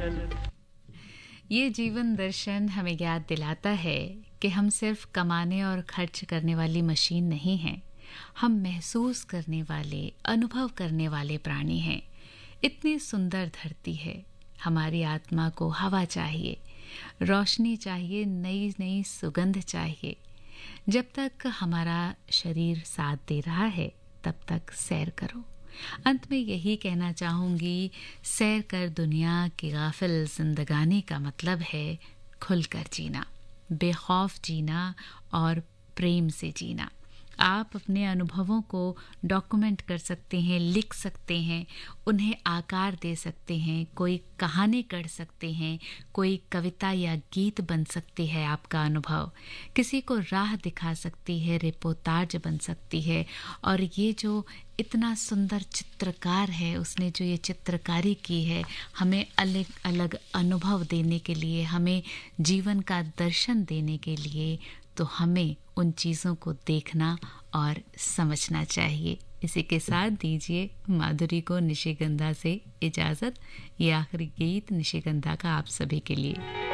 ये जीवन दर्शन हमें याद दिलाता है कि हम सिर्फ कमाने और खर्च करने वाली मशीन नहीं हैं। हम महसूस करने वाले, अनुभव करने वाले प्राणी हैं। इतनी सुंदर धरती है। हमारी आत्मा को हवा चाहिए, रोशनी चाहिए, नई नई सुगंध चाहिए। जब तक हमारा शरीर साथ दे रहा है तब तक सैर करो। अंत में यही कहना चाहूंगी, सैर कर दुनिया की गाफिल जिंदगानी का मतलब है खुलकर जीना, बेखौफ जीना और प्रेम से जीना। आप अपने अनुभवों को डॉक्यूमेंट कर सकते हैं, लिख सकते हैं, उन्हें आकार दे सकते हैं, कोई कहानी कर सकते हैं, कोई कविता या गीत बन सकती है आपका अनुभव, किसी को राह दिखा सकती है, रिपोर्टाज बन सकती है। और ये जो इतना सुंदर चित्रकार है, उसने जो ये चित्रकारी की है, हमें अलग अलग अनुभव देने के लिए, हमें जीवन का दर्शन देने के लिए, तो हमें उन चीज़ों को देखना और समझना चाहिए। इसी के साथ दीजिए माधुरी को निशिगंधा से इजाज़त। ये आखिरी गीत निशिगंधा का आप सभी के लिए।